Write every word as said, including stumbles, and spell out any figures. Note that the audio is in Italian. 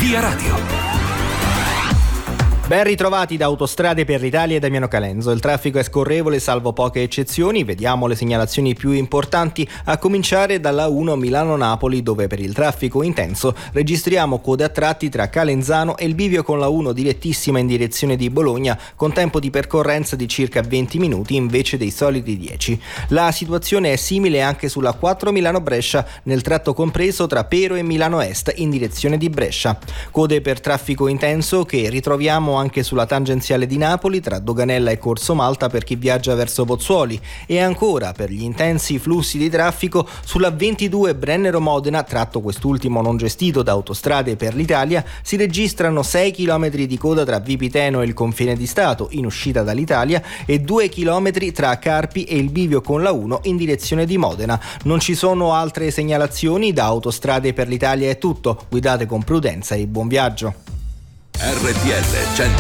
Via Radio. Ben ritrovati da Autostrade per l'Italia e Damiano Calenzo. Il traffico è scorrevole salvo poche eccezioni. Vediamo le segnalazioni più importanti, a cominciare dalla uno Milano-Napoli, dove per il traffico intenso registriamo code a tratti tra Calenzano e il bivio con la uno direttissima in direzione di Bologna, con tempo di percorrenza di circa venti minuti invece dei soliti dieci. La situazione è simile anche sulla quattro Milano-Brescia, nel tratto compreso tra Pero e Milano Est in direzione di Brescia. Code per traffico intenso che ritroviamo anche sulla tangenziale di Napoli tra Doganella e Corso Malta per chi viaggia verso Pozzuoli, e ancora per gli intensi flussi di traffico sulla ventidue Brennero-Modena, tratto quest'ultimo non gestito da Autostrade per l'Italia. Si registrano sei chilometri di coda tra Vipiteno e il confine di Stato in uscita dall'Italia e due chilometri tra Carpi e il bivio con la uno in direzione di Modena. Non ci sono altre segnalazioni. Da Autostrade per l'Italia è tutto. Guidate con prudenza e buon viaggio. R T L